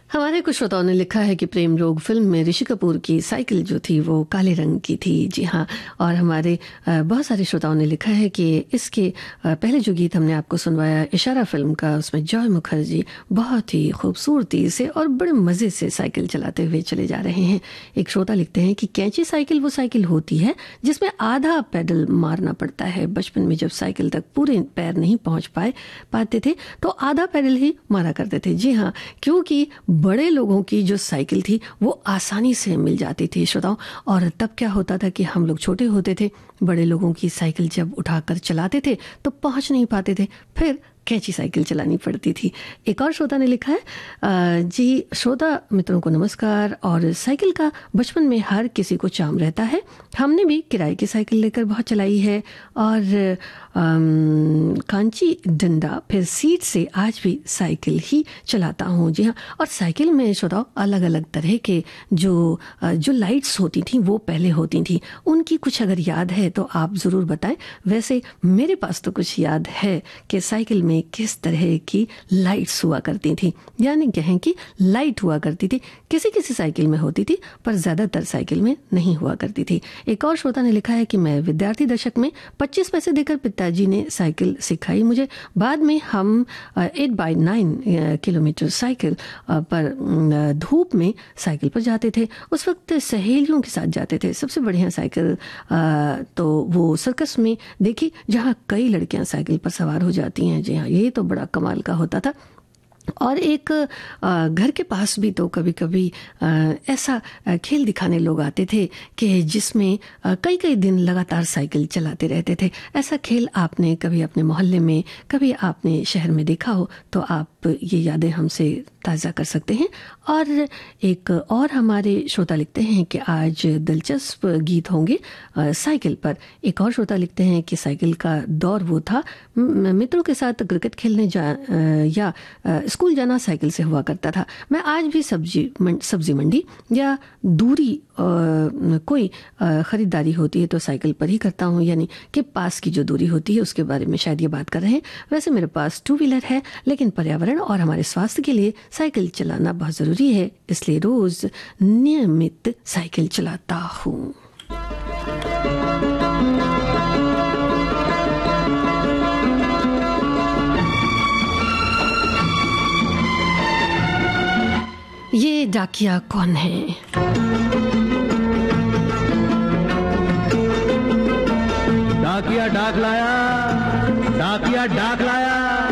हमारे कुछ श्रोताओं ने लिखा है कि प्रेम रोग फिल्म में ऋषि कपूर की साइकिल जो थी वो काले रंग की थी। जी हाँ, और हमारे बहुत सारे श्रोताओं ने लिखा है कि इसके पहले जो गीत हमने आपको सुनवाया इशारा फिल्म का, उसमें जॉय मुखर्जी बहुत ही खूबसूरती से और बड़े मज़े से साइकिल चलाते हुए चले जा रहे हैं। एक श्रोता लिखते हैं कि कैंची साइकिल वो साइकिल होती है जिसमें आधा पैडल मारना पड़ता है। बचपन में जब साइकिल तक पूरे पैर नहीं पहुँच पाते थे तो आधा पैडल ही मारा करते थे। जी हाँ, क्योंकि बड़े लोगों की जो साइकिल थी वो आसानी से मिल जाती थी श्रोताओं। और तब क्या होता था कि हम लोग छोटे होते थे, बड़े लोगों की साइकिल जब उठाकर चलाते थे तो पहुंच नहीं पाते थे, फिर कैंची साइकिल चलानी पड़ती थी। एक और श्रोता ने लिखा है, जी श्रोता मित्रों को नमस्कार। और साइकिल का बचपन में हर किसी को चाम रहता है। हमने भी किराए की साइकिल लेकर बहुत चलाई है और कांची डंडा फिर सीट से आज भी साइकिल ही चलाता हूँ। जी हाँ, और साइकिल में श्रोताओं अलग अलग तरह के जो लाइट्स होती थी वो पहले होती थी, उनकी कुछ अगर याद है तो आप ज़रूर बताएं। वैसे मेरे पास तो कुछ याद है कि साइकिल में किस तरह की लाइट्स हुआ करती थी, यानी कहें कि लाइट हुआ करती थी। किसी किसी साइकिल में होती थी पर ज़्यादातर साइकिल में नहीं हुआ करती थी। एक और श्रोता ने लिखा है कि मैं विद्यार्थी दशक में 25 पैसे देकर पिताजी ने साइकिल सिखाई मुझे। बाद में हम 8x9 किलोमीटर साइकिल पर धूप में साइकिल पर जाते थे। उस वक्त सहेलियों के साथ जाते थे। सबसे बढ़िया साइकिल तो वो सर्कस में देखी जहाँ कई लड़कियां साइकिल पर सवार हो जाती हैं। जी हाँ, ये तो बड़ा कमाल का होता था। और एक घर के पास भी तो कभी कभी ऐसा खेल दिखाने लोग आते थे कि जिसमें कई कई दिन लगातार साइकिल चलाते रहते थे। ऐसा खेल आपने कभी अपने मोहल्ले में, कभी आपने शहर में देखा हो तो आप ये यादें हमसे ताज़ा कर सकते हैं। और एक और हमारे श्रोता लिखते हैं कि आज दिलचस्प गीत होंगे साइकिल पर। एक और श्रोता लिखते हैं कि साइकिल का दौर वो था, मित्रों के साथ क्रिकेट खेलने या स्कूल जाना साइकिल से हुआ करता था। मैं आज भी सब्जी मंडी या दूरी कोई ख़रीदारी होती है तो साइकिल पर ही करता हूँ, यानी कि पास की जो दूरी होती है उसके बारे में शायद ये बात कर रहे हैं। वैसे मेरे पास 2 व्हीलर है, लेकिन पर्यावरण और हमारे स्वास्थ्य के लिए साइकिल चलाना बहुत ज़रूरी है, इसलिए रोज़ नियमित साइकिल चलाता हूँ। ये डाकिया कौन है? डाकिया डाक लाया, डाकिया डाक लाया।